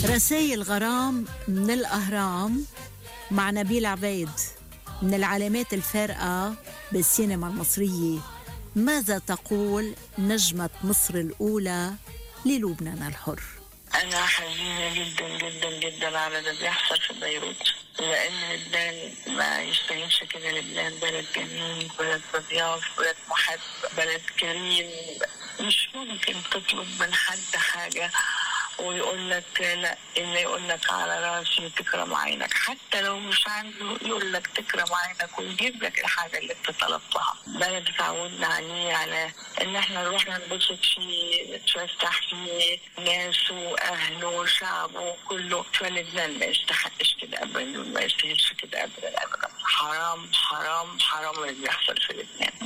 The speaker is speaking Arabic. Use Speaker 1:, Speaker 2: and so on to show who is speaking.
Speaker 1: رسائل غرام من الأهرام مع نبيل عبيد. من العلامات الفارقة بالسينما المصرية، ماذا تقول نجمة مصر الأولى للبنان الحر؟
Speaker 2: أنا حزينة جدا جدا جدا على اللي بيحصل في بيروت، لأن لبنان ما يستاهلش كده. لبنان بلد جميل، بلد مضياف، بلد محب، بلد كريم. مش ممكن تطلب من حد حاجة ويقول لك لا، اللي يقول لك على راسي تكرم عينك، حتى لو مش عنده يقول لك تكرم عينك ويجيب لك الحاجة اللي انت طلبتها. بلد تعودنا عليه، على ان احنا نروح ننبسط فيه، نتفسح فيه، ناس واهله وشعبه كله. فلبنان ما يستحقش كده ابدا، ما يستاهلش كده ابدا ابدا. حرام حرام حرام اللي بيحصل في لبنان.